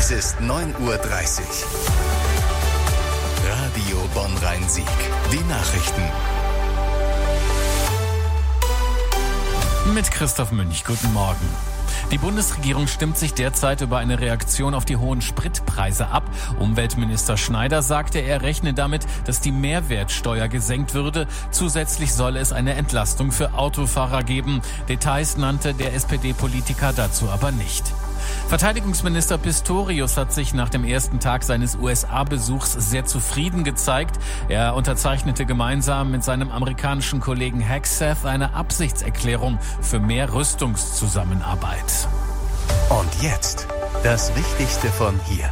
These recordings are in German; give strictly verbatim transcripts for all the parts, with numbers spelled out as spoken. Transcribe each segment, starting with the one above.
Es ist neun Uhr dreißig. Radio Bonn-Rhein-Sieg. Die Nachrichten. Mit Christoph Münch. Guten Morgen. Die Bundesregierung stimmt sich derzeit über eine Reaktion auf die hohen Spritpreise ab. Umweltminister Schneider sagte, er rechne damit, dass die Mehrwertsteuer gesenkt würde. Zusätzlich solle es eine Entlastung für Autofahrer geben. Details nannte der S P D-Politiker dazu aber nicht. Verteidigungsminister Pistorius hat sich nach dem ersten Tag seines U S A-Besuchs sehr zufrieden gezeigt. Er unterzeichnete gemeinsam mit seinem amerikanischen Kollegen Hegseth eine Absichtserklärung für mehr Rüstungszusammenarbeit. Und jetzt das Wichtigste von hier.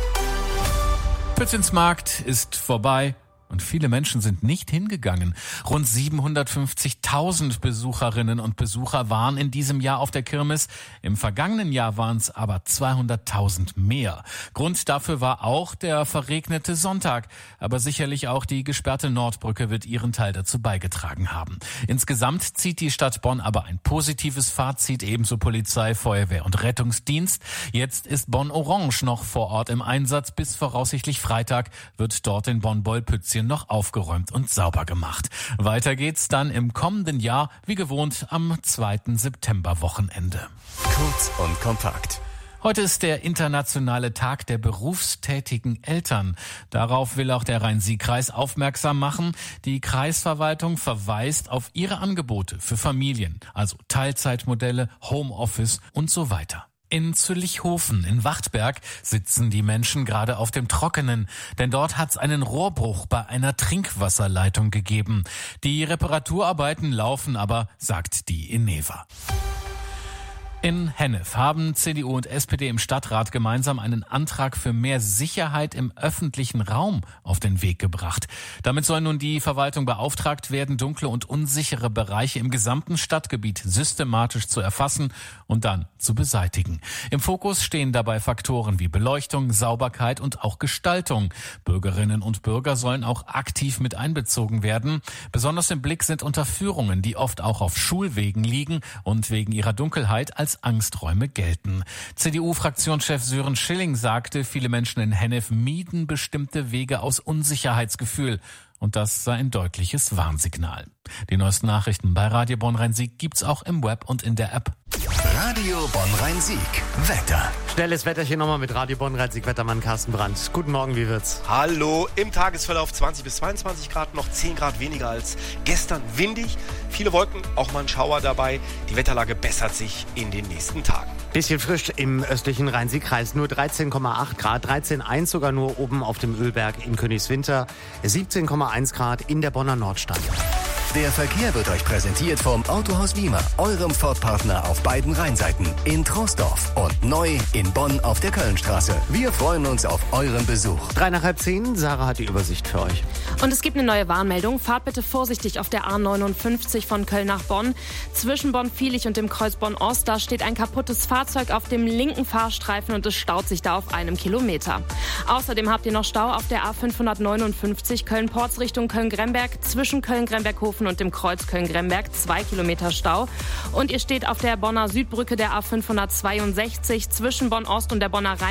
Pützinsmarkt ist vorbei. Und viele Menschen sind nicht hingegangen. Rund siebenhundertfünfzigtausend Besucherinnen und Besucher waren in diesem Jahr auf der Kirmes. Im vergangenen Jahr waren es aber zweihunderttausend mehr. Grund dafür war auch der verregnete Sonntag. Aber sicherlich auch die gesperrte Nordbrücke wird ihren Teil dazu beigetragen haben. Insgesamt zieht die Stadt Bonn aber ein positives Fazit, ebenso Polizei, Feuerwehr und Rettungsdienst. Jetzt ist Bonn Orange noch vor Ort im Einsatz. Bis voraussichtlich Freitag wird dort in Bonn-Bollpützchen noch aufgeräumt und sauber gemacht. Weiter geht's dann im kommenden Jahr, wie gewohnt, am zweiten Septemberwochenende. Kurz und kompakt. Heute ist der internationale Tag der berufstätigen Eltern. Darauf will auch der Rhein-Sieg-Kreis aufmerksam machen. Die Kreisverwaltung verweist auf ihre Angebote für Familien, also Teilzeitmodelle, Homeoffice und so weiter. In Züllichhofen in Wachtberg sitzen die Menschen gerade auf dem Trockenen, denn dort hat's einen Rohrbruch bei einer Trinkwasserleitung gegeben. Die Reparaturarbeiten laufen aber, sagt die Eneva. In Hennef haben C D U und S P D im Stadtrat gemeinsam einen Antrag für mehr Sicherheit im öffentlichen Raum auf den Weg gebracht. Damit soll nun die Verwaltung beauftragt werden, dunkle und unsichere Bereiche im gesamten Stadtgebiet systematisch zu erfassen und dann zu beseitigen. Im Fokus stehen dabei Faktoren wie Beleuchtung, Sauberkeit und auch Gestaltung. Bürgerinnen und Bürger sollen auch aktiv mit einbezogen werden. Besonders im Blick sind Unterführungen, die oft auch auf Schulwegen liegen und wegen ihrer Dunkelheit als Angsträume gelten. C D U-Fraktionschef Sören Schilling sagte, viele Menschen in Hennef mieden bestimmte Wege aus Unsicherheitsgefühl. Und das sei ein deutliches Warnsignal. Die neuesten Nachrichten bei Radio Bonn-Rhein-Sieg gibt's auch im Web und in der App. Radio Bonn-Rhein-Sieg. Wetter. Schnelles Wetterchen nochmal mit Radio Bonn-Rhein-Sieg, Wettermann Carsten Brandt. Guten Morgen, wie wird's? Hallo, im Tagesverlauf zwanzig bis zweiundzwanzig Grad, noch zehn Grad weniger als gestern. Windig, viele Wolken, auch mal ein Schauer dabei. Die Wetterlage bessert sich in den nächsten Tagen. Bisschen frisch im östlichen Rhein-Sieg-Kreis, nur dreizehn Komma acht Grad, dreizehn Komma eins sogar nur oben auf dem Ölberg in Königswinter, siebzehn Komma eins Grad in der Bonner Nordstadt. Der Verkehr wird euch präsentiert vom Autohaus Wiemer, eurem Ford-Partner auf beiden Rheinseiten, in Troisdorf und neu in Bonn auf der Kölnstraße. Wir freuen uns auf euren Besuch. Drei nach halb zehn, Sarah hat die Übersicht für euch. Und es gibt eine neue Warnmeldung. Fahrt bitte vorsichtig auf der A neunundfünfzig von Köln nach Bonn. Zwischen Bonn-Viehlich und dem Kreuz Bonn-Ost, da steht ein kaputtes Fahrzeug auf dem linken Fahrstreifen und es staut sich da auf einem Kilometer. Außerdem habt ihr noch Stau auf der A fünfhundertneunundfünfzig Köln-Porz Richtung Köln-Gremberg, zwischen Köln-Gremberg-Hofen und dem Kreuz Köln-Gremberg, zwei Kilometer Stau. Und ihr steht auf der Bonner Südbrücke der A fünfhundertzweiundsechzig zwischen Bonn-Ost und der Bonner Rhein